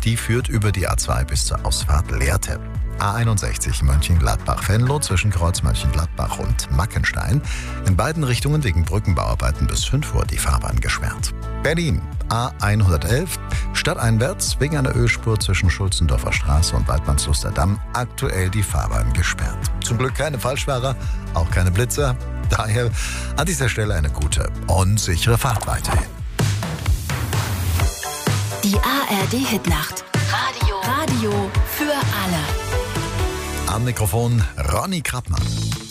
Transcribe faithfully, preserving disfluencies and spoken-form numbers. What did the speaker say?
Die führt über die A zwei bis zur Ausfahrt Lehrte. A einundsechzig Mönchengladbach-Venlo zwischen Kreuz Mönchengladbach und Mackenstein. In beiden Richtungen wegen Brückenbauarbeiten bis fünf Uhr die Fahrbahn gesperrt. Berlin A hundertelf stadteinwärts wegen einer Ölspur zwischen Schulzendorfer Straße und Waldmannsluster Damm aktuell die Fahrbahn gesperrt. Zum Glück keine Falschfahrer, auch keine Blitzer. Daher an dieser Stelle eine gute und sichere Fahrt weiterhin. Die A R D-Hitnacht. Radio. Radio für alle. Am Mikrofon Ronny Krappmann.